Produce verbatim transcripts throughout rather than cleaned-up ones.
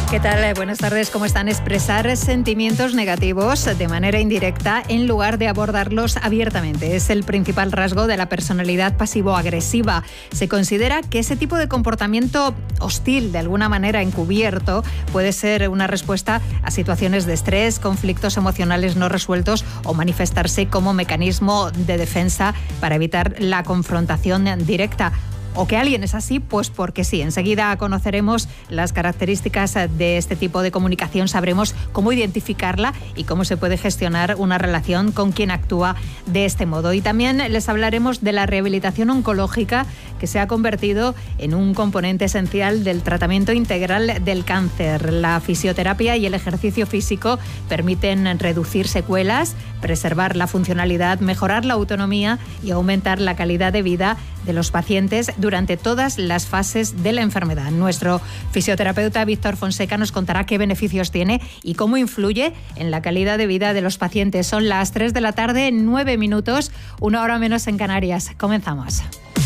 ¿Qué tal? Buenas tardes. ¿Cómo están? Expresar sentimientos negativos de manera indirecta en lugar de abordarlos abiertamente es el principal rasgo de la personalidad pasivo-agresiva. Se considera que ese tipo de comportamiento hostil, de alguna manera encubierto, puede ser una respuesta a situaciones de estrés, conflictos emocionales no resueltos o manifestarse como mecanismo de defensa para evitar la confrontación directa. ¿O que alguien es así? Pues porque sí. Enseguida conoceremos las características de este tipo de comunicación, sabremos cómo identificarla y cómo se puede gestionar una relación con quien actúa de este modo. Y también les hablaremos de la rehabilitación oncológica, que se ha convertido en un componente esencial del tratamiento integral del cáncer. La fisioterapia y el ejercicio físico permiten reducir secuelas, preservar la funcionalidad, mejorar la autonomía y aumentar la calidad de vida de los pacientes durante todas las fases de la enfermedad. Nuestro fisioterapeuta Víctor Fonseca nos contará qué beneficios tiene y cómo influye en la calidad de vida de los pacientes. Son las tres de la tarde, nueve minutos, una hora menos en Canarias. Comenzamos.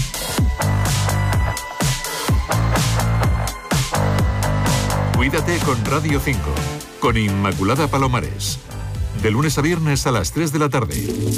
Cuídate con Radio cinco, con Inmaculada Palomares. De lunes a viernes a las tres de la tarde.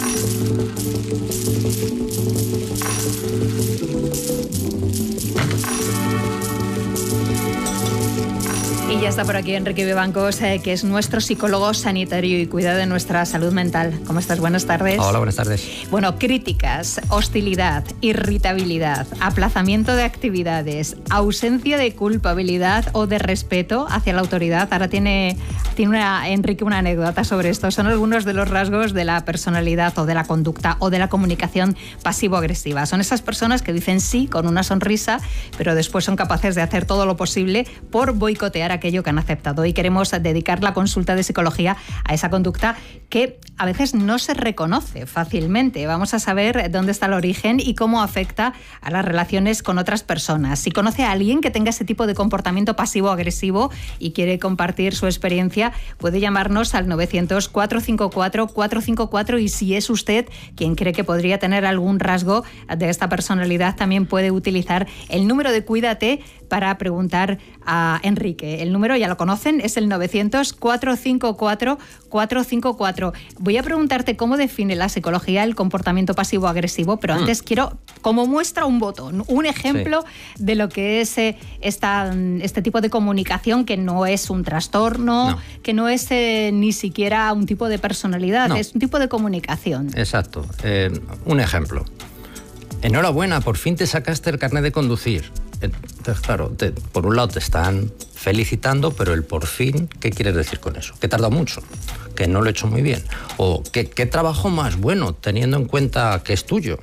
Y ya está por aquí Enrique Vivancos, eh, que es nuestro psicólogo sanitario y cuida de nuestra salud mental. ¿Cómo estás? Buenas tardes. Hola, buenas tardes. Bueno, críticas, hostilidad, irritabilidad, aplazamiento de actividades, ausencia de culpabilidad o de respeto hacia la autoridad. Ahora tiene, tiene una, Enrique una anécdota sobre esto. Son algunos de los rasgos de la personalidad o de la conducta o de la comunicación pasivo-agresiva. Son esas personas que dicen sí con una sonrisa, pero después son capaces de hacer todo lo posible por boicotear aquello que han aceptado. Y queremos dedicar la consulta de psicología a esa conducta que a veces no se reconoce fácilmente. Vamos a saber dónde está el origen y cómo afecta a las relaciones con otras personas. Si conoce a alguien que tenga ese tipo de comportamiento pasivo-agresivo y quiere compartir su experiencia, puede llamarnos al novecientos, cuatrocientos cincuenta y cuatro, cuatrocientos cincuenta y cuatro, y si es usted quien cree que podría tener algún rasgo de esta personalidad, también puede utilizar el número de Cuídate para preguntar a Enrique. El número ya lo conocen, es el novecientos, cuatrocientos cincuenta y cuatro, cuatrocientos cincuenta y cuatro. Voy a preguntarte cómo define la psicología el comportamiento pasivo-agresivo, pero antes mm. quiero, como muestra, un botón, un ejemplo sí. de lo que es eh, esta, este tipo de comunicación, que no es un trastorno, no. que no es eh, ni siquiera un tipo de personalidad, no. es un tipo de comunicación. Exacto. Eh, un ejemplo. Enhorabuena, por fin te sacaste el carnet de conducir. Entonces, claro, te, por un lado te están felicitando, pero el por fin, ¿qué quieres decir con eso? Que he tardado mucho, que no lo he hecho muy bien, o que qué trabajo más bueno, teniendo en cuenta que es tuyo.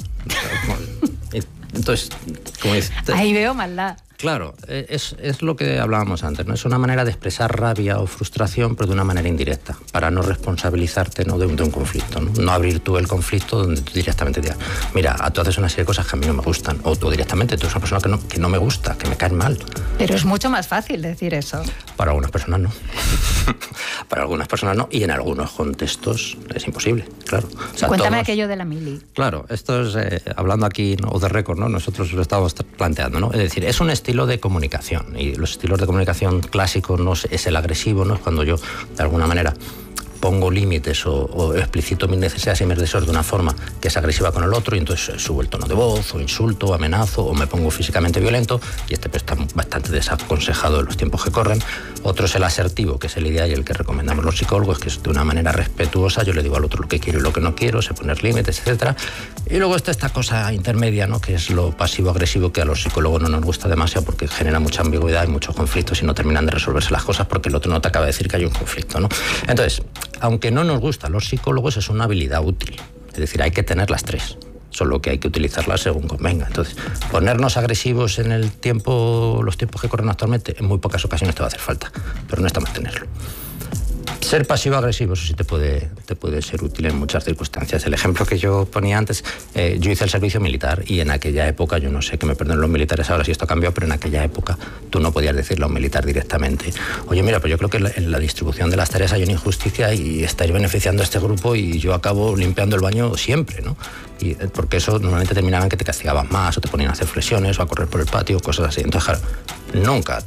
Entonces, como dices, ahí veo maldad. Claro, es, es lo que hablábamos antes, ¿no? Es una manera de expresar rabia o frustración, pero de una manera indirecta, para no responsabilizarte, ¿no? de, un, de un conflicto, ¿no? No abrir tú el conflicto donde tú directamente digas, mira, tú haces una serie de cosas que a mí no me gustan, o tú directamente, tú eres una persona que no, que no me gusta, que me caen mal. Pero es mucho más fácil decir eso. Para algunas personas no. Para algunas personas no, y en algunos contextos es imposible, claro. O sea, cuéntame todos, aquello de la mili. Claro, esto es, eh, hablando aquí, ¿no? de récord, ¿no? Nosotros lo estamos planteando, ¿no? Es decir, es un estilo de comunicación, y los estilos de comunicación clásicos no es el agresivo, no es cuando yo de alguna manera pongo límites o, o explicito mis necesidades y mis deseos de una forma que es agresiva con el otro, y entonces subo el tono de voz, o insulto, o amenazo, o me pongo físicamente violento, y este pues, está bastante desaconsejado en los tiempos que corren. Otro es el asertivo, que es el ideal y el que recomendamos los psicólogos, que es de una manera respetuosa, yo le digo al otro lo que quiero y lo que no quiero, sé poner límites, etcétera. Y luego está esta cosa intermedia, ¿no? que es lo pasivo-agresivo, que a los psicólogos no nos gusta demasiado porque genera mucha ambigüedad y muchos conflictos y no terminan de resolverse las cosas porque el otro no te acaba de decir que hay un conflicto, ¿no? Entonces, aunque no nos gusta a los psicólogos, es una habilidad útil. Es decir, hay que tener las tres, solo que hay que utilizarlas según convenga. Entonces, ponernos agresivos en el tiempo, los tiempos que corren actualmente, en muy pocas ocasiones te va a hacer falta, pero no está mal tenerlo. Ser pasivo-agresivo, eso sí te puede, te puede ser útil en muchas circunstancias. El ejemplo que yo ponía antes, eh, yo hice el servicio militar y en aquella época, yo no sé que me perdonen los militares ahora si esto ha cambiado, pero en aquella época tú no podías decirle a un militar directamente, oye, mira, pues yo creo que en la, en la distribución de las tareas hay una injusticia y estáis beneficiando a este grupo y yo acabo limpiando el baño siempre, ¿no? Y, porque eso normalmente terminaba en que te castigaban más o te ponían a hacer flexiones o a correr por el patio, cosas así. Entonces, claro, nunca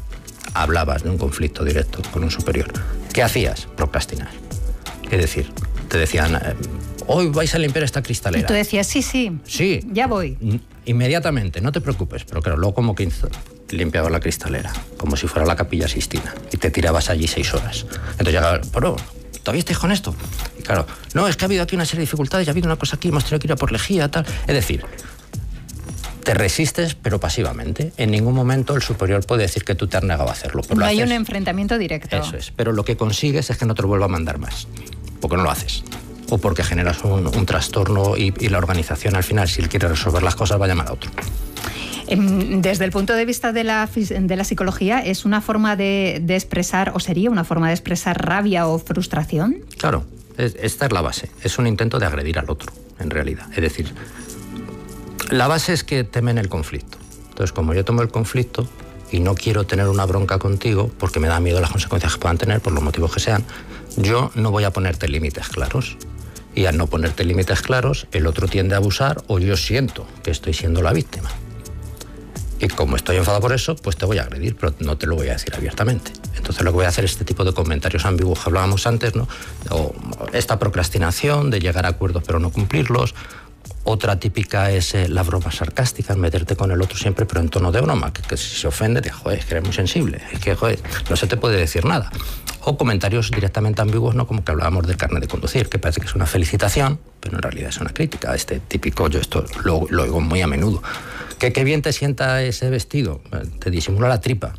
hablabas de un conflicto directo con un superior. ¿Qué hacías? Procrastinar. Es decir, te decían, eh, hoy vais a limpiar esta cristalera. Y tú decías, sí, sí, sí, ya voy. Inmediatamente, no te preocupes. Pero claro, luego como que limpiabas la cristalera, como si fuera la Capilla Sixtina, y te tirabas allí seis horas. Entonces llegabas, pero ¿todavía estáis con esto? Y claro, no, es que ha habido aquí una serie de dificultades, ya ha habido una cosa aquí, hemos tenido que ir a por lejía, tal. Es decir, te resistes, pero pasivamente. En ningún momento el superior puede decir que tú te has negado a hacerlo. Pero no lo hay haces. Un enfrentamiento directo. Eso es. Pero lo que consigues es que no te lo vuelva a mandar más. Porque no lo haces. O porque generas un, un trastorno y, y la organización al final, si él quiere resolver las cosas, va a llamar a otro. Desde el punto de vista de la, de la psicología, ¿es una forma de, de expresar, o sería una forma de expresar rabia o frustración? Claro, es, esta es la base. Es un intento de agredir al otro, en realidad. Es decir, la base es que temen el conflicto. Entonces, como yo tomo el conflicto y no quiero tener una bronca contigo porque me da miedo las consecuencias que puedan tener, por los motivos que sean, yo no voy a ponerte límites claros. Y al no ponerte límites claros, el otro tiende a abusar o yo siento que estoy siendo la víctima. Y como estoy enfadado por eso, pues te voy a agredir, pero no te lo voy a decir abiertamente. Entonces lo que voy a hacer es este tipo de comentarios ambiguos que hablábamos antes, ¿no? O esta procrastinación de llegar a acuerdos pero no cumplirlos. Otra típica es eh, la broma sarcástica, meterte con el otro siempre, pero en tono de broma, que, que si se ofende, te joder, es que eres muy sensible, es que joder, no se te puede decir nada. O comentarios directamente ambiguos, ¿no? Como que hablábamos del carnet de conducir, que parece que es una felicitación, pero en realidad es una crítica. Este típico, yo esto lo, lo oigo muy a menudo. Que qué bien te sienta ese vestido, te disimula la tripa.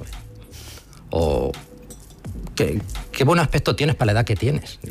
O qué, qué buen aspecto tienes para la edad que tienes.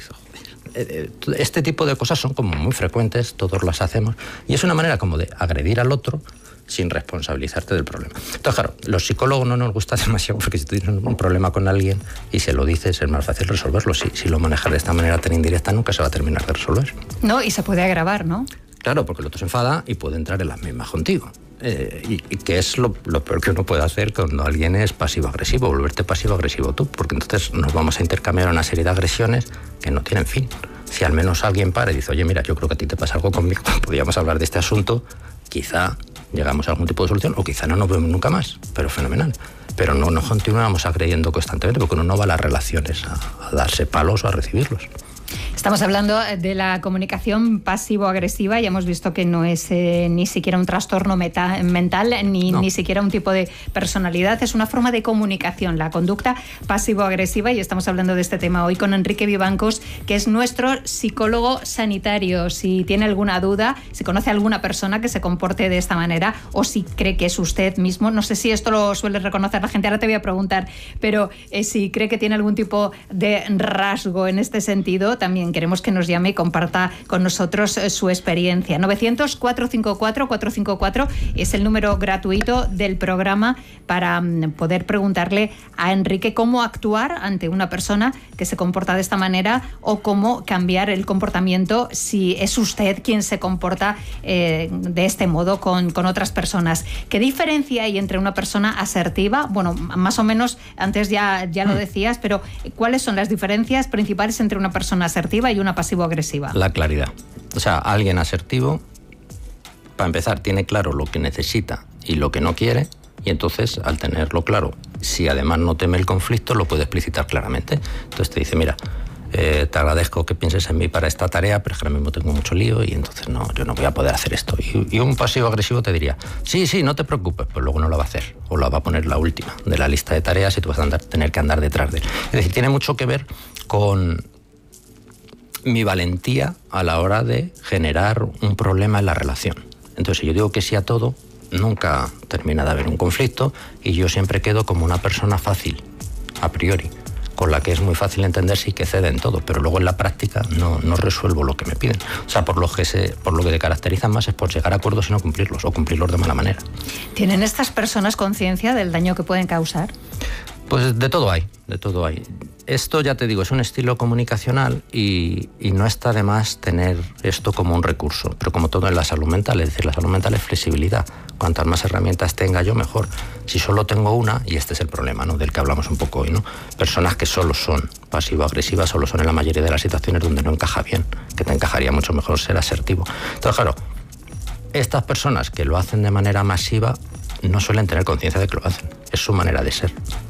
Este tipo de cosas son como muy frecuentes, todos las hacemos, y es una manera como de agredir al otro sin responsabilizarte del problema. Entonces, claro, los psicólogos no nos gusta demasiado porque si tú tienes un problema con alguien y se lo dices, es más fácil resolverlo. Si, si lo manejas de esta manera tan indirecta, nunca se va a terminar de resolver. No, y se puede agravar, ¿no? Claro, porque el otro se enfada y puede entrar en las mismas contigo. Eh, y, y que es lo, lo peor que uno puede hacer cuando alguien es pasivo-agresivo, volverte pasivo-agresivo tú, porque entonces nos vamos a intercambiar una serie de agresiones que no tienen fin. Si al menos alguien para y dice, oye, mira, yo creo que a ti te pasa algo conmigo, podríamos hablar de este asunto, quizá llegamos a algún tipo de solución, o quizá no nos vemos nunca más, pero fenomenal. Pero no nos continuamos agrediendo constantemente, porque uno no va a las relaciones a, a darse palos o a recibirlos. Estamos hablando de la comunicación pasivo-agresiva y hemos visto que no es eh, ni siquiera un trastorno meta, mental ni, no. ni siquiera un tipo de personalidad, es una forma de comunicación, la conducta pasivo-agresiva, y estamos hablando de este tema hoy con Enrique Vivancos, que es nuestro psicólogo sanitario. Si tiene alguna duda, si conoce a alguna persona que se comporte de esta manera o si cree que es usted mismo, no sé si esto lo suele reconocer la gente, ahora te voy a preguntar, pero eh, si cree que tiene algún tipo de rasgo en este sentido, también queremos que nos llame y comparta con nosotros su experiencia. novecientos, cuatrocientos cincuenta y cuatro, cuatrocientos cincuenta y cuatro es el número gratuito del programa para poder preguntarle a Enrique cómo actuar ante una persona que se comporta de esta manera o cómo cambiar el comportamiento si es usted quien se comporta eh, de este modo con, con otras personas. ¿Qué diferencia hay entre una persona asertiva? Bueno, más o menos antes ya, ya lo decías, pero ¿cuáles son las diferencias principales entre una persona asertiva y una pasivo-agresiva? La claridad. O sea, alguien asertivo, para empezar, tiene claro lo que necesita y lo que no quiere, y entonces, al tenerlo claro, si además no teme el conflicto, lo puede explicitar claramente. Entonces te dice, mira, eh, te agradezco que pienses en mí para esta tarea, pero es que ahora mismo tengo mucho lío y entonces no, yo no voy a poder hacer esto. Y, y un pasivo-agresivo te diría, sí, sí, no te preocupes, pues luego no lo va a hacer, o la va a poner la última de la lista de tareas y tú vas a andar, tener que andar detrás de él. Es decir, tiene mucho que ver con mi valentía a la hora de generar un problema en la relación. Entonces, si yo digo que sí a todo, nunca termina de haber un conflicto y yo siempre quedo como una persona fácil, a priori, con la que es muy fácil entenderse y que cede en todo, pero luego en la práctica no, no resuelvo lo que me piden. O sea, por lo que se, por lo que te caracterizan más es por llegar a acuerdos y no cumplirlos, o cumplirlos de mala manera. ¿Tienen estas personas conciencia del daño que pueden causar? Pues de todo hay, de todo hay. Esto, ya te digo, es un estilo comunicacional y, y no está de más tener esto como un recurso, pero como todo en la salud mental, es decir, la salud mental es flexibilidad. Cuantas más herramientas tenga yo, mejor. Si solo tengo una, y este es el problema, ¿no?, del que hablamos un poco hoy, ¿no? Personas que solo son pasivo-agresivas, solo son en la mayoría de las situaciones donde no encaja bien, que te encajaría mucho mejor ser asertivo. Entonces, claro, estas personas que lo hacen de manera masiva no suelen tener conciencia de que lo hacen. Es su manera de ser.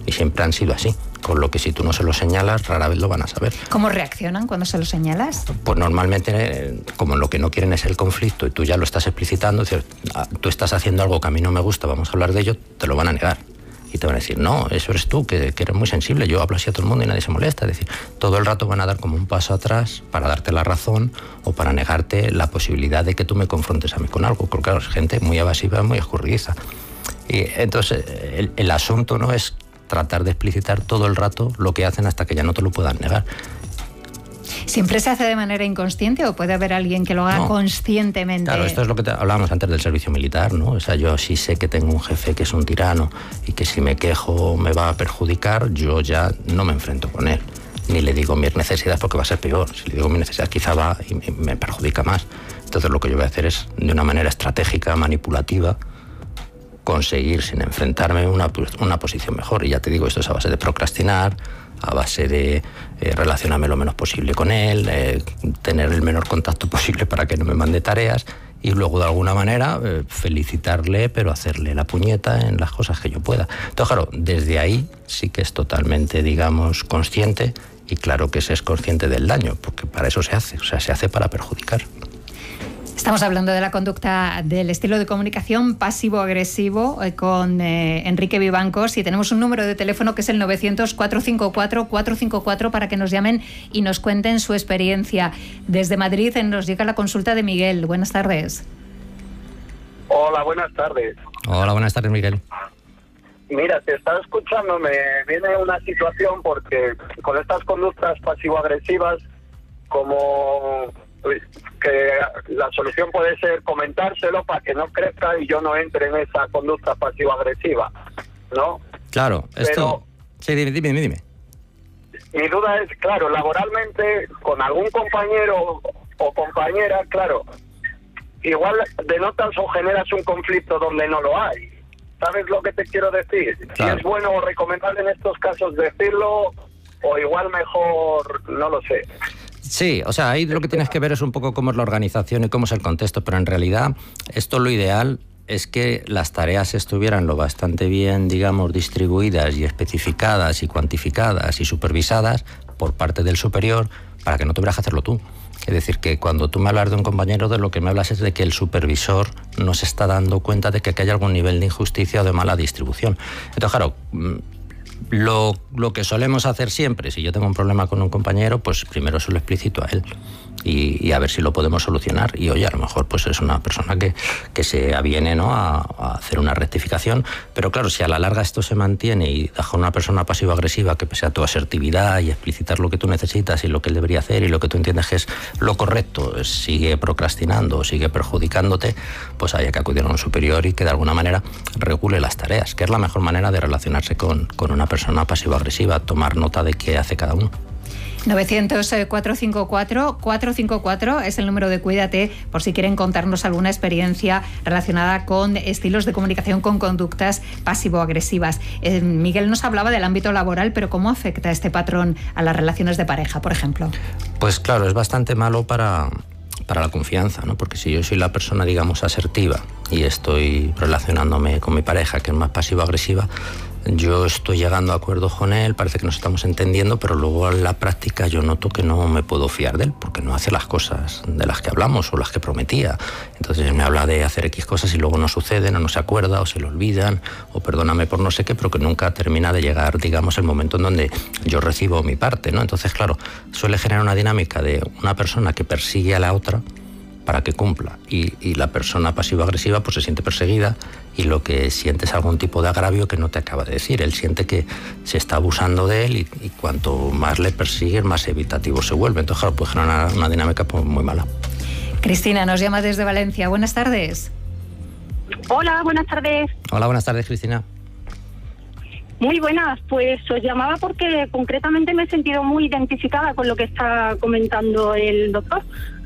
y siempre han sido así. Con lo que si tú no se lo señalas, rara vez lo van a saber. ¿Cómo reaccionan cuando se lo señalas? Pues normalmente, como lo que no quieren es el conflicto y tú ya lo estás explicitando, es decir, tú estás haciendo algo que a mí no me gusta, vamos a hablar de ello, te lo van a negar. Y te van a decir, no, eso eres tú, que, que eres muy sensible, yo hablo así a todo el mundo y nadie se molesta. Es decir, todo el rato van a dar como un paso atrás para darte la razón o para negarte la posibilidad de que tú me confrontes a mí con algo. Porque claro, es gente muy evasiva, muy escurridiza. Y entonces el, el asunto no es tratar de explicitar todo el rato lo que hacen hasta que ya no te lo puedan negar. ¿Siempre se hace de manera inconsciente o puede haber alguien que lo haga no. conscientemente? Claro, esto es lo que te hablábamos antes del servicio militar, ¿no? O sea, yo sí sé que tengo un jefe que es un tirano y que si me quejo me va a perjudicar, yo ya no me enfrento con él. Ni le digo mis necesidades porque va a ser peor. Si le digo mis necesidades quizá va y me perjudica más. Entonces lo que yo voy a hacer es, de una manera estratégica, manipulativa, conseguir, sin enfrentarme, una, una posición mejor. Y ya te digo, esto es a base de procrastinar, a base de eh, relacionarme lo menos posible con él, eh, tener el menor contacto posible para que no me mande tareas y luego de alguna manera eh, felicitarle, pero hacerle la puñeta en las cosas que yo pueda. Entonces, claro, desde ahí sí que es totalmente, digamos, consciente y claro que se es consciente del daño, porque para eso se hace, o sea, se hace para perjudicar. Estamos hablando de la conducta del estilo de comunicación pasivo-agresivo eh, con eh, Enrique Vivancos y tenemos un número de teléfono que es el novecientos, cuatrocientos cincuenta y cuatro, cuatrocientos cincuenta y cuatro para que nos llamen y nos cuenten su experiencia. Desde Madrid nos llega la consulta de Miguel. Buenas tardes. Hola, buenas tardes. Hola, buenas tardes, Miguel. Mira, te estaba escuchando, me viene una situación porque con estas conductas pasivo-agresivas, como que la solución puede ser comentárselo para que no crezca y yo no entre en esa conducta pasivo-agresiva, ¿no? Claro, esto... Pero, sí, dime, dime, dime. Mi duda es, claro, laboralmente, con algún compañero o compañera, claro, igual denotas o generas un conflicto donde no lo hay. ¿Sabes lo que te quiero decir? Claro. Si es bueno o recomendable en estos casos decirlo, o igual mejor, no lo sé. Sí, o sea, ahí lo que tienes que ver es un poco cómo es la organización y cómo es el contexto, pero en realidad esto lo ideal es que las tareas estuvieran lo bastante bien, digamos, distribuidas y especificadas y cuantificadas y supervisadas por parte del superior para que no tuvieras que hacerlo tú. Es decir, que cuando tú me hablas de un compañero, de lo que me hablas es de que el supervisor no se está dando cuenta de que aquí hay algún nivel de injusticia o de mala distribución. Entonces, claro, Lo, lo que solemos hacer siempre, si yo tengo un problema con un compañero, pues primero se lo explicito a él y, y a ver si lo podemos solucionar. Y oye, a lo mejor pues es una persona que, que se aviene, ¿no?, a, a hacer una rectificación. Pero claro, si a la larga esto se mantiene y deja una persona pasivo-agresiva que pese a tu asertividad y explicitar lo que tú necesitas y lo que él debería hacer y lo que tú entiendes que es lo correcto, sigue procrastinando, sigue perjudicándote, pues hay que acudir a un superior y que de alguna manera regule las tareas, que es la mejor manera de relacionarse con, con una persona pasivo-agresiva, tomar nota de qué hace cada uno. novecientos, cuatrocientos cincuenta y cuatro, cuatrocientos cincuenta y cuatro es el número de Cuídate, por si quieren contarnos alguna experiencia relacionada con estilos de comunicación con conductas pasivo-agresivas. Eh, Miguel nos hablaba del ámbito laboral, pero ¿cómo afecta este patrón a las relaciones de pareja, por ejemplo? Pues claro, es bastante malo para, para la confianza, ¿no? Porque si yo soy la persona, digamos, asertiva y estoy relacionándome con mi pareja, que es más pasivo-agresiva, yo estoy llegando a acuerdos con él, parece que nos estamos entendiendo, pero luego en la práctica yo noto que no me puedo fiar de él, porque no hace las cosas de las que hablamos o las que prometía. Entonces me habla de hacer X cosas y luego no suceden, o no se acuerda, o se le olvidan, o perdóname por no sé qué, pero que nunca termina de llegar, digamos, el momento en donde yo recibo mi parte, ¿no? Entonces, claro, suele generar una dinámica de una persona que persigue a la otra para que cumpla, y, y la persona pasivo-agresiva pues se siente perseguida y lo que siente es algún tipo de agravio que no te acaba de decir. Él siente que se está abusando de él y, y cuanto más le persiguen, más evitativo se vuelve. Entonces, claro, puede generar una, una dinámica pues, muy mala. Cristina nos llama desde Valencia. Buenas tardes. Hola, buenas tardes. Hola, buenas tardes, Cristina. Muy buenas, pues os llamaba porque concretamente me he sentido muy identificada con lo que está comentando el doctor.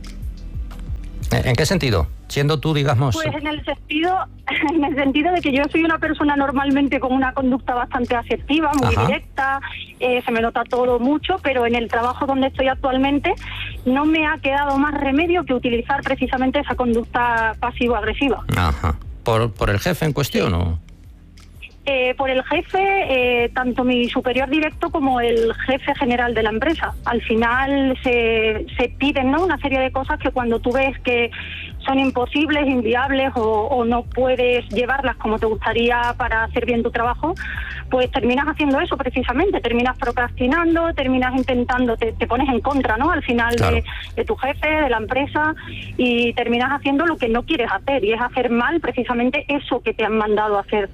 ¿En qué sentido? Siendo tú, digamos... Pues en el sentido en el sentido de que yo soy una persona normalmente con una conducta bastante asertiva, muy Ajá. directa, eh, se me nota todo mucho, pero en el trabajo donde estoy actualmente no me ha quedado más remedio que utilizar precisamente esa conducta pasivo-agresiva. Ajá. ¿Por, por el jefe en cuestión sí. o...? Eh, por el jefe, eh, tanto mi superior directo como el jefe general de la empresa. Al final se, se piden, ¿no?, una serie de cosas que cuando tú ves que son imposibles, inviables o, o no puedes llevarlas como te gustaría para hacer bien tu trabajo, pues terminas haciendo eso precisamente, terminas procrastinando, terminas intentando, te, te pones en contra, ¿no?, al final claro. de, de tu jefe, de la empresa, y terminas haciendo lo que no quieres hacer, y es hacer mal precisamente eso que te han mandado a hacer.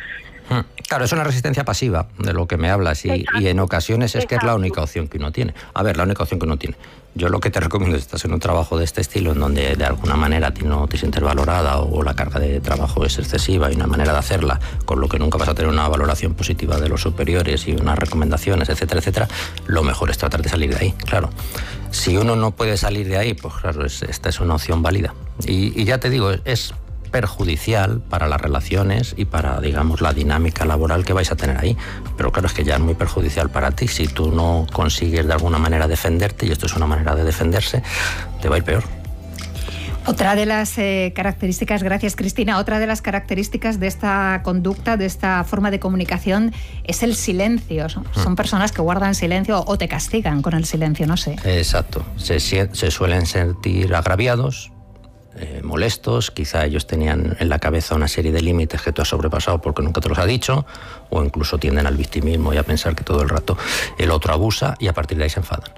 Claro, es una resistencia pasiva de lo que me hablas y, y en ocasiones es que es la única opción que uno tiene. A ver, la única opción que uno tiene. Yo lo que te recomiendo es si estás en un trabajo de este estilo en donde de alguna manera no te sientes valorada o la carga de trabajo es excesiva y una manera de hacerla, con lo que nunca vas a tener una valoración positiva de los superiores y unas recomendaciones, etcétera, etcétera, lo mejor es tratar de salir de ahí, claro. Si uno no puede salir de ahí, pues claro, es, esta es una opción válida. Y, y ya te digo, es perjudicial para las relaciones y para, digamos, la dinámica laboral que vais a tener ahí. Pero claro, es que ya es muy perjudicial para ti. Si tú no consigues de alguna manera defenderte, y esto es una manera de defenderse, te va a ir peor. Otra de las eh, características, gracias Cristina, otra de las características de esta conducta, de esta forma de comunicación, es el silencio. Son, mm. son personas que guardan silencio o te castigan con el silencio, no sé. Exacto. Se, se suelen sentir agraviados, Eh, molestos, quizá ellos tenían en la cabeza una serie de límites que tú has sobrepasado porque nunca te los ha dicho, o incluso tienden al victimismo y a pensar que todo el rato el otro abusa y a partir de ahí se enfadan.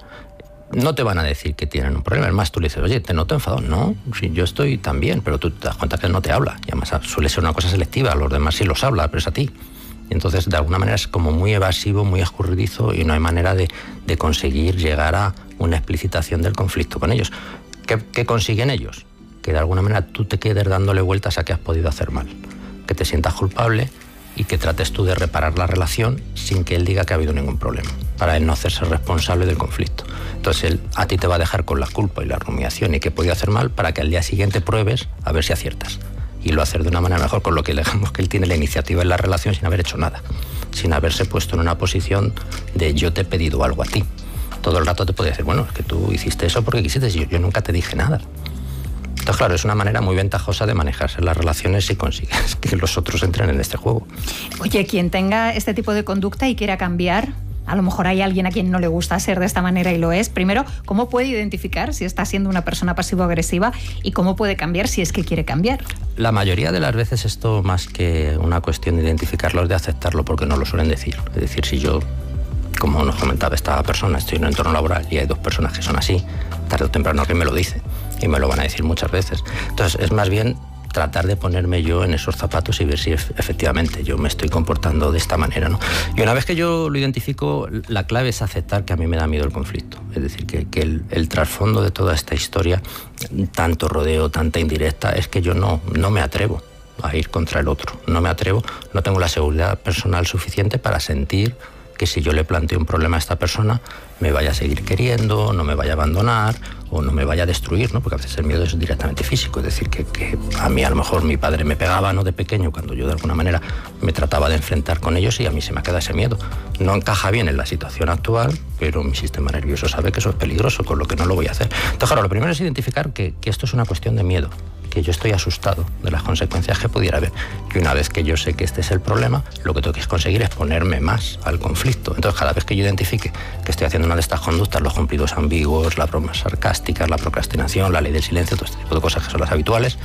No te van a decir que tienen un problema, es más, tú le dices, oye, ¿te noto enfadado? No, sí, yo estoy tan bien, pero tú te das cuenta que él no te habla, y además suele ser una cosa selectiva, a los demás sí los habla, pero es a ti. Y entonces de alguna manera es como muy evasivo, muy escurridizo y no hay manera de, de conseguir llegar a una explicitación del conflicto con ellos. ¿Qué, qué consiguen ellos? Que de alguna manera tú te quedes dándole vueltas a que has podido hacer mal, que te sientas culpable y que trates tú de reparar la relación sin que él diga que ha habido ningún problema, para él no hacerse responsable del conflicto. Entonces él a ti te va a dejar con la culpa y la rumiación y que he podido hacer mal para que al día siguiente pruebes a ver si aciertas y lo hacer de una manera mejor, con lo que digamos que él tiene la iniciativa en la relación sin haber hecho nada, sin haberse puesto en una posición de yo te he pedido algo a ti. Todo el rato te puede decir, bueno, es que tú hiciste eso porque quisiste, yo, yo nunca te dije nada. Entonces, claro, es una manera muy ventajosa de manejarse las relaciones si consigues que los otros entren en este juego. Oye, quien tenga este tipo de conducta y quiera cambiar, a lo mejor hay alguien a quien no le gusta ser de esta manera y lo es. Primero, ¿cómo puede identificar si está siendo una persona pasivo-agresiva y cómo puede cambiar si es que quiere cambiar? La mayoría de las veces esto, más que una cuestión de identificarlo, es de aceptarlo, porque no lo suelen decir. Es decir, si yo, como nos comentaba esta persona, estoy en un entorno laboral y hay dos personas que son así, tarde o temprano alguien me lo dice. Y me lo van a decir muchas veces. Entonces, es más bien tratar de ponerme yo en esos zapatos y ver si efectivamente yo me estoy comportando de esta manera, ¿no? Y una vez que yo lo identifico, la clave es aceptar que a mí me da miedo el conflicto. Es decir, que, que el, el trasfondo de toda esta historia, tanto rodeo, tanta indirecta, es que yo no, no me atrevo a ir contra el otro. No me atrevo, no tengo la seguridad personal suficiente para sentir que si yo le planteo un problema a esta persona, me vaya a seguir queriendo, no me vaya a abandonar o no me vaya a destruir, ¿no? Porque a veces el miedo es directamente físico, es decir, que, que a mí a lo mejor mi padre me pegaba, ¿no?, de pequeño, cuando yo de alguna manera me trataba de enfrentar con ellos y a mí se me queda ese miedo. No encaja bien en la situación actual, pero mi sistema nervioso sabe que eso es peligroso, con lo que no lo voy a hacer. Entonces, claro, lo primero es identificar que, que esto es una cuestión de miedo, que yo estoy asustado de las consecuencias que pudiera haber. Y una vez que yo sé que este es el problema, lo que tengo que conseguir es ponerme más al conflicto. Entonces, cada vez que yo identifique que estoy haciendo una de estas conductas, los cumplidos ambiguos, las bromas sarcásticas, la procrastinación, la ley del silencio, todo este tipo de cosas que son las habituales,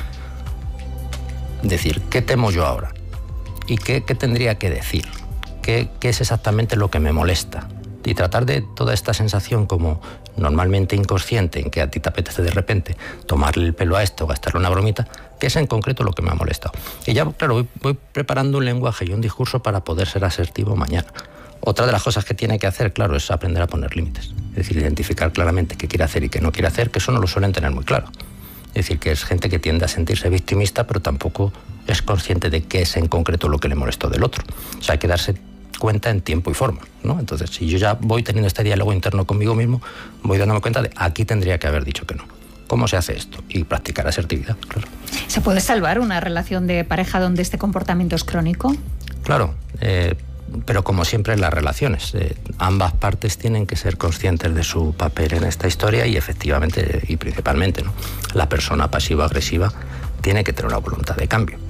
decir, ¿qué temo yo ahora? ¿Y qué, qué tendría que decir? ¿Qué, qué es exactamente lo que me molesta? Y tratar de toda esta sensación como normalmente inconsciente, en que a ti te apetece de repente tomarle el pelo a esto o gastarle una bromita, que es en concreto lo que me ha molestado. Y ya, claro, voy, voy preparando un lenguaje y un discurso para poder ser asertivo mañana. Otra de las cosas que tiene que hacer, claro, es aprender a poner límites. Es decir, identificar claramente qué quiere hacer y qué no quiere hacer, que eso no lo suelen tener muy claro. Es decir, que es gente que tiende a sentirse victimista, pero tampoco es consciente de qué es en concreto lo que le molestó del otro. O sea, hay que darse cuenta en tiempo y forma, ¿no? Entonces, si yo ya voy teniendo este diálogo interno conmigo mismo, voy dándome cuenta de aquí tendría que haber dicho que no. ¿Cómo se hace esto? Y practicar asertividad, claro. ¿Se puede salvar una relación de pareja donde este comportamiento es crónico? Claro, eh, pero como siempre en las relaciones, eh, ambas partes tienen que ser conscientes de su papel en esta historia y efectivamente y principalmente, ¿no?, la persona pasivo-agresiva tiene que tener una voluntad de cambio,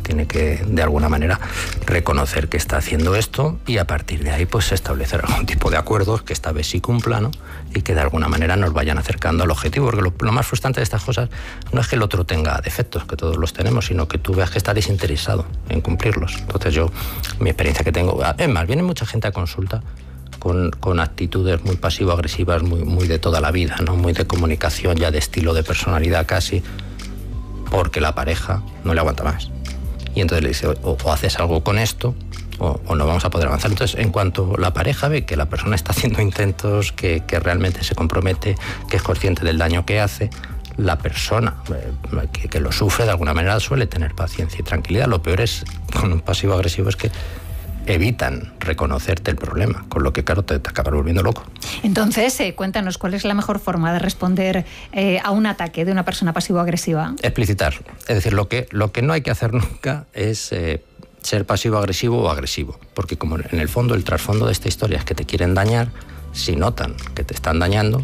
tiene que, de alguna manera, reconocer que está haciendo esto y a partir de ahí pues establecer algún tipo de acuerdos que esta vez sí cumplan, ¿no? Y que de alguna manera nos vayan acercando al objetivo, porque lo, lo más frustrante de estas cosas no es que el otro tenga defectos, que todos los tenemos, sino que tú veas que está desinteresado en cumplirlos. Entonces yo, mi experiencia que tengo, es más, viene mucha gente a consulta Con, con actitudes muy pasivo-agresivas, muy, muy de toda la vida, ¿no? Muy de comunicación, ya de estilo de personalidad casi, porque la pareja no le aguanta más. Y entonces le dice, o, o haces algo con esto, o, o no vamos a poder avanzar. Entonces, en cuanto la pareja ve que la persona está haciendo intentos, que, que realmente se compromete, que es consciente del daño que hace, la persona eh, que, que lo sufre de alguna manera suele tener paciencia y tranquilidad. Lo peor es, con un pasivo-agresivo, es que evitan reconocerte el problema, con lo que, claro, te, te acabas volviendo loco. Entonces, eh, cuéntanos, ¿cuál es la mejor forma de responder eh, a un ataque de una persona pasivo-agresiva? Explicitar. Es decir, lo que, lo que no hay que hacer nunca es eh, ser pasivo-agresivo o agresivo, porque como en el fondo, el trasfondo de esta historia es que te quieren dañar, si notan que te están dañando,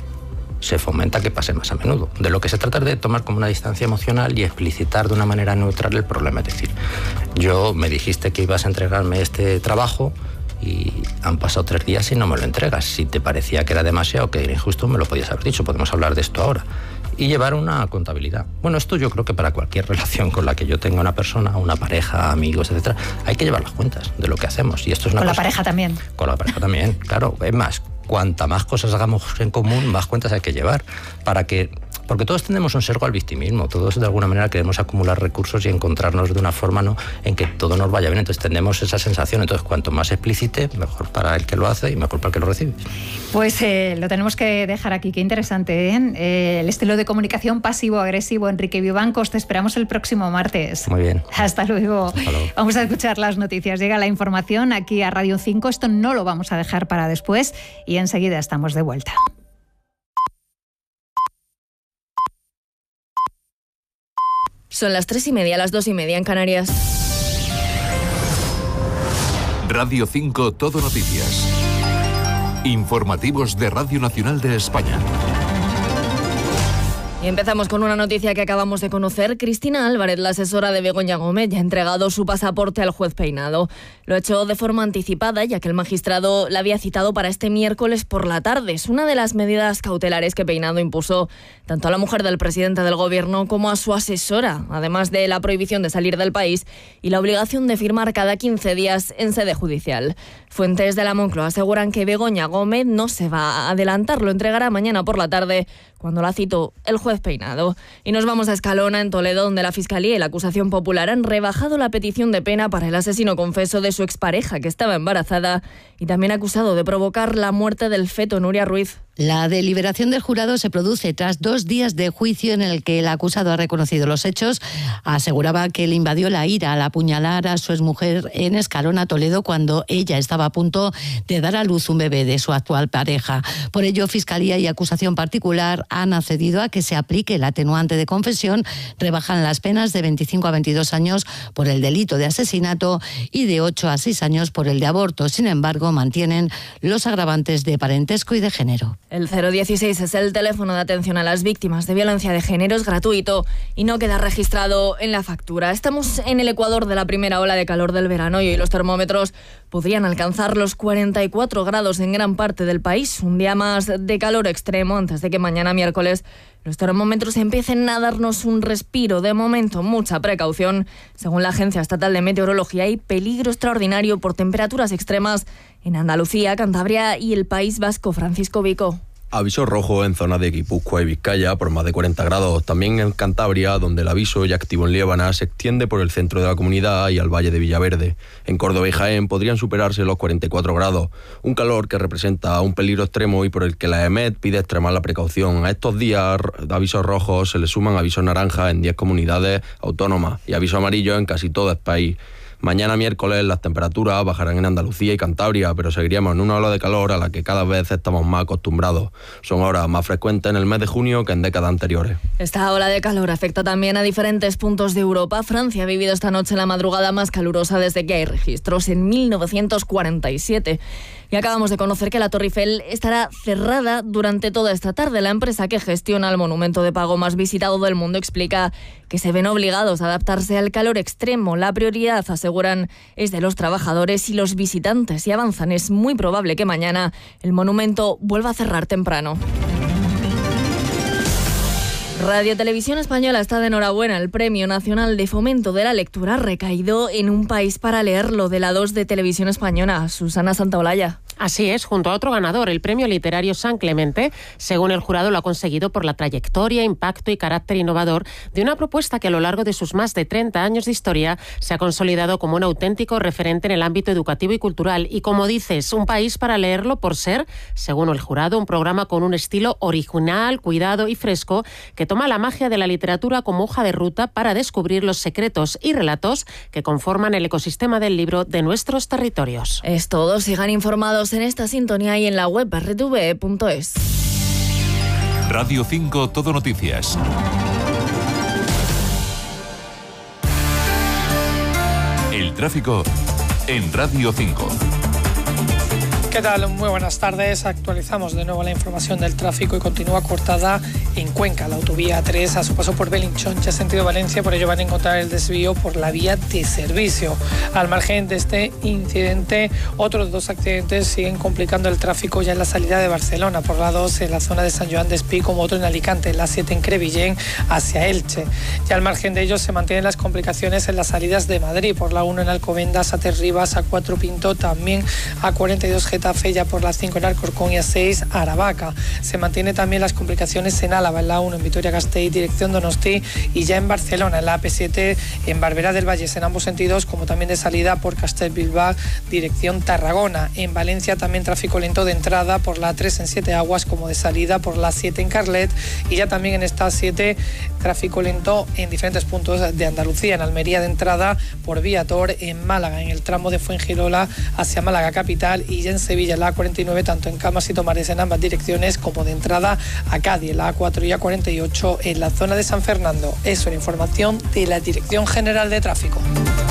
se fomenta que pase más a menudo. De lo que se trata es de tomar como una distancia emocional y explicitar de una manera neutral el problema. Es decir, yo me dijiste que ibas a entregarme este trabajo y han pasado tres días y no me lo entregas. Si te parecía que era demasiado, que era injusto, me lo podías haber dicho. Podemos hablar de esto ahora. Y llevar una contabilidad. Bueno, esto yo creo que para cualquier relación con la que yo tenga una persona, una pareja, amigos, etcétera, hay que llevar las cuentas de lo que hacemos. Y esto es una Con cosa, la pareja también. Con la pareja también, claro. Es más, cuanta más cosas hagamos en común, más cuentas hay que llevar para que... Porque todos tenemos un sesgo al victimismo, todos de alguna manera queremos acumular recursos y encontrarnos de una forma, ¿no?, en que todo nos vaya bien. Entonces tenemos esa sensación. Entonces cuanto más explícite, mejor para el que lo hace y mejor para el que lo recibe. Pues eh, lo tenemos que dejar aquí. Qué interesante, ¿eh? Eh, el estilo de comunicación pasivo-agresivo. Enrique Vivancos, te esperamos el próximo martes. Muy bien. Hasta luego. Hasta luego. Vamos a escuchar las noticias. Llega la información aquí a Radio cinco. Esto no lo vamos a dejar para después y enseguida estamos de vuelta. Son las tres y media, las dos y media en Canarias. Radio cinco Todo Noticias. Informativos de Radio Nacional de España. Y empezamos con una noticia que acabamos de conocer. Cristina Álvarez, la asesora de Begoña Gómez, ya ha entregado su pasaporte al juez Peinado. Lo ha hecho de forma anticipada, ya que el magistrado la había citado para este miércoles por la tarde. Es una de las medidas cautelares que Peinado impuso tanto a la mujer del presidente del gobierno como a su asesora, además de la prohibición de salir del país y la obligación de firmar cada quince días en sede judicial. Fuentes de la Moncloa aseguran que Begoña Gómez no se va a adelantar, lo entregará mañana por la tarde, cuando la citó el juez Peinado. Y nos vamos a Escalona, en Toledo, donde la Fiscalía y la acusación popular han rebajado la petición de pena para el asesino confeso de su expareja, que estaba embarazada, y también acusado de provocar la muerte del feto. Nuria Ruiz. La deliberación del jurado se produce tras dos días de juicio en el que el acusado ha reconocido los hechos. Aseguraba que le invadió la ira al apuñalar a su exmujer en Escalona, Toledo, cuando ella estaba a punto de dar a luz un bebé de su actual pareja. Por ello, Fiscalía y acusación particular han accedido a que se aplique el atenuante de confesión, rebajan las penas de veinticinco a veintidós años por el delito de asesinato y de ocho a seis años por el de aborto. Sin embargo, mantienen los agravantes de parentesco y de género. El cero dieciséis es el teléfono de atención a las víctimas de violencia de género, es gratuito y no queda registrado en la factura. Estamos en el ecuador de la primera ola de calor del verano y hoy los termómetros podrían alcanzar los cuarenta y cuatro grados en gran parte del país. Un día más de calor extremo antes de que mañana miércoles los termómetros empiecen a darnos un respiro. De momento, mucha precaución. Según la Agencia Estatal de Meteorología, hay peligro extraordinario por temperaturas extremas en Andalucía, Cantabria y el País Vasco. Francisco Vico. Aviso rojo en zonas de Guipúzcoa y Vizcaya por más de cuarenta grados. También en Cantabria, donde el aviso ya activo en Liébana se extiende por el centro de la comunidad y al valle de Villaverde. En Córdoba y Jaén podrían superarse los cuarenta y cuatro grados. Un calor que representa un peligro extremo y por el que la E M E T pide extremar la precaución. A estos días de avisos rojos se le suman avisos naranjas en diez comunidades autónomas y aviso amarillo en casi todo el país. Mañana miércoles las temperaturas bajarán en Andalucía y Cantabria, pero seguiríamos en una ola de calor a la que cada vez estamos más acostumbrados. Son horas más frecuentes en el mes de junio que en décadas anteriores. Esta ola de calor afecta también a diferentes puntos de Europa. Francia ha vivido esta noche la madrugada más calurosa desde que hay registros en mil novecientos cuarenta y siete. Y acabamos de conocer que la Torre Eiffel estará cerrada durante toda esta tarde. La empresa que gestiona el monumento de pago más visitado del mundo explica que se ven obligados a adaptarse al calor extremo. La prioridad, aseguran, es de los trabajadores y los visitantes, y avanzan. Es muy probable que mañana el monumento vuelva a cerrar temprano. Radio Televisión Española está de enhorabuena. El Premio Nacional de Fomento de la Lectura ha recaído en Un País para Leerlo, de la dos de Televisión Española. Susana Santaolalla. Así es, junto a otro ganador, el Premio Literario San Clemente. Según el jurado, lo ha conseguido por la trayectoria, impacto y carácter innovador de una propuesta que a lo largo de sus más de treinta años de historia se ha consolidado como un auténtico referente en el ámbito educativo y cultural. Y como dices, Un País para Leerlo por ser, según el jurado, un programa con un estilo original, cuidado y fresco que toma la magia de la literatura como hoja de ruta para descubrir los secretos y relatos que conforman el ecosistema del libro de nuestros territorios. Es todo. Sigan informados en esta sintonía y en la web r t v punto es. Radio cinco Todo Noticias. El tráfico en Radio cinco. ¿Qué tal? Muy buenas tardes. Actualizamos de nuevo la información del tráfico y continúa cortada en Cuenca, la autovía tres a su paso por Belinchón, sentido Valencia. Por ello van a encontrar el desvío por la vía de servicio. Al margen de este incidente, otros dos accidentes siguen complicando el tráfico ya en la salida de Barcelona, por la dos en la zona de San Joan d'Espí, como otro en Alicante, la siete en Crevillén hacia Elche. Ya al margen de ellos se mantienen las complicaciones en las salidas de Madrid, por la uno en Alcobendas, a Terribas, a cuatro Pinto, también a cuarenta y dos Getafe, ya por la cinco en Alcorcón y a seis Aravaca. Se mantiene también las complicaciones en Álava, en la uno en Vitoria-Gasteiz, dirección Donosti, y ya en Barcelona, en la A P siete, en Barberá del Vallès, en ambos sentidos, como también de salida por Castellbilbao, dirección Tarragona. En Valencia también tráfico lento de entrada por la tres en Siete Aguas, como de salida por la siete en Carlet, y ya también en esta siete tráfico lento en diferentes puntos de Andalucía. En Almería de entrada por Viator, en Málaga, en el tramo de Fuengirola hacia Málaga capital, y ya en Sevilla la A cuarenta y nueve, tanto en Camas y Tomares en ambas direcciones, como de entrada a Cádiz, la A cuatro y A cuarenta y ocho en la zona de San Fernando. Eso es información de la Dirección General de Tráfico.